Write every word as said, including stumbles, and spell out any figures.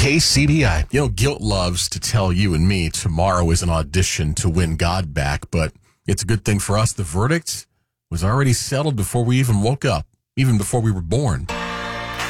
K C B I. You know, guilt loves to tell you and me tomorrow is an audition to win God back, but it's a good thing for us. The verdict was already settled before we even woke up, even before we were born.